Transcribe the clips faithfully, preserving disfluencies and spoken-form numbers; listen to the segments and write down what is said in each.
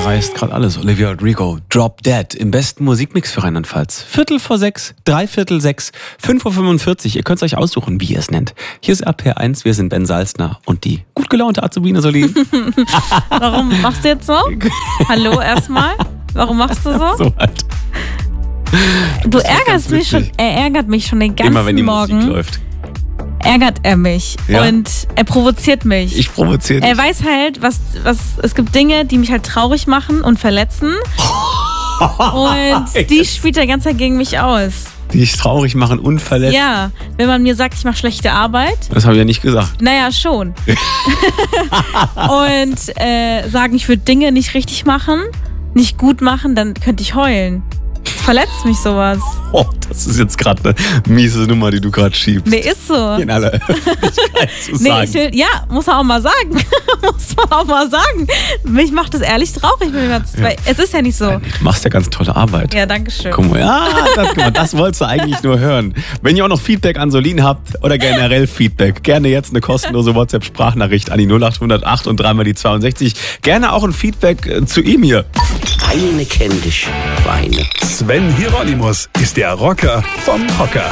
reißt gerade alles. Olivia Rodrigo, Drop Dead im besten Musikmix für Rheinland-Pfalz. Viertel vor sechs, dreiviertel sechs, fünf Uhr fünfundvierzig. Ihr könnt es euch aussuchen, wie ihr es nennt. Hier ist R P R eins, wir sind Ben Salzner und die gut gelaunte Azubine Solin. Warum machst du jetzt so? Hallo erstmal. Warum machst du so? So halt. Du ärgerst mich schon, er ärgert mich schon den ganzen Immer wenn die Morgen. Musik läuft. Ärgert er mich Ja. und er provoziert mich. Ich provoziere dich. Er weiß halt, was, was, es gibt Dinge, die mich halt traurig machen und verletzen. Und die spielt er die ganze Zeit gegen mich aus. Die dich traurig machen und verletzen. Ja, wenn man mir sagt, ich mache schlechte Arbeit. Das habe ich ja nicht gesagt. Naja, schon. Und äh, sagen, ich würde Dinge nicht richtig machen, nicht gut machen, dann könnte ich heulen. Verletzt mich sowas. Oh, das ist jetzt gerade eine miese Nummer, die du gerade schiebst. Nee, ist so. In aller Öffentlichkeit zu Nee, sagen. ich will, ja, muss man auch mal sagen. muss man auch mal sagen. Mich macht das ehrlich traurig, weil es ist ja nicht so. Du machst ja ganz tolle Arbeit. Ja, danke schön. Guck mal, ja, das, guck mal, das wolltest du eigentlich nur hören. Wenn ihr auch noch Feedback an Solin habt oder generell Feedback, gerne jetzt eine kostenlose WhatsApp-Sprachnachricht an die null acht null acht und dreimal die zweiundsechzig. Gerne auch ein Feedback äh, zu ihm hier. Weine kenn dich, Weine. Sven Hieronymus ist der Rocker vom Hocker.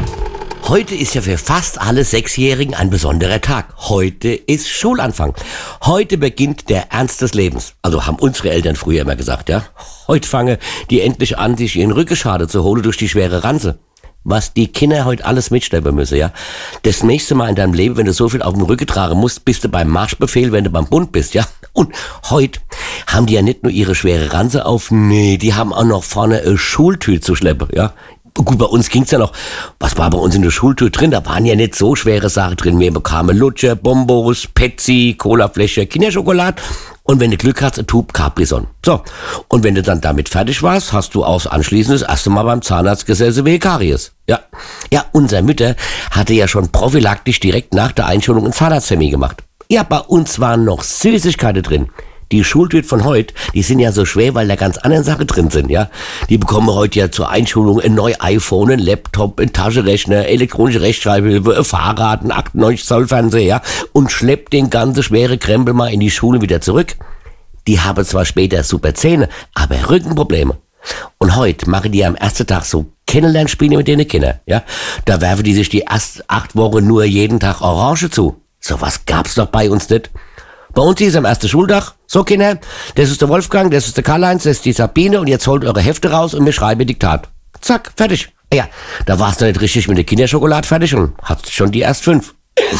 Heute ist ja für fast alle Sechsjährigen ein besonderer Tag. Heute ist Schulanfang. Heute beginnt der Ernst des Lebens. Also haben unsere Eltern früher immer gesagt, ja. Heute fange die endlich an, sich ihren Rückenschade zu holen durch die schwere Ranze. Was die Kinder heute alles mitschleppen müssen, ja. Das nächste Mal in deinem Leben, wenn du so viel auf dem Rücken tragen musst, bist du beim Marschbefehl, wenn du beim Bund bist, ja. Und heute haben die ja nicht nur ihre schwere Ranze auf, nee, die haben auch noch vorne eine Schultüte zu schleppen, ja. Gut, bei uns ging's ja noch. Was war bei uns in der Schultüte drin? Da waren ja nicht so schwere Sachen drin. Wir bekamen Lutscher, Bonbons, Pepsi, Colafläche, Kinderschokolade und wenn du Glück hast, ein Tube Capri-Son. So, und wenn du dann damit fertig warst, hast du auch anschließend das erste Mal beim Zahnarzt gesessen wegen Karies. Ja, ja, unser Mütter hatte ja schon prophylaktisch direkt nach der Einschulung einen Zahnarzttermin gemacht. Ja, bei uns waren noch Süßigkeiten drin. Die Schultüte von heute, die sind ja so schwer, weil da ganz andere Sachen drin sind, ja. Die bekommen heute ja zur Einschulung ein neues iPhone, ein Laptop, ein Taschenrechner, elektronische Rechtschreibhilfe, ein Fahrrad, ein achtundneunzig Zoll Fernseher, ja. Und schleppt den ganzen schwere Krempel mal in die Schule wieder zurück. Die haben zwar später super Zähne, aber Rückenprobleme. Und heute machen die am ersten Tag so Kennenlernspiele mit den Kindern, ja. Da werfen die sich die ersten acht Wochen nur jeden Tag Orange zu. Sowas gab's doch bei uns nicht. Bei uns ist am ersten Schultag, so Kinder, das ist der Wolfgang, das ist der Karl-Heinz, das ist die Sabine und jetzt holt eure Hefte raus und wir schreiben Diktat. Zack, fertig. Ja, da warst du nicht richtig mit der Kinderschokolade fertig und hast schon die erst fünf.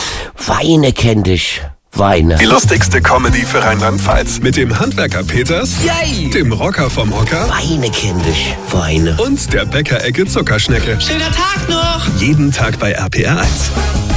Weine kenn dich, Weine. Die lustigste Comedy für Rheinland-Pfalz. Mit dem Handwerker Peters, Yay! dem Rocker vom Hocker Weine kenn dich, Weine. und der Bäckerecke Zuckerschnecke. Schöner Tag noch! Jeden Tag bei R P R eins.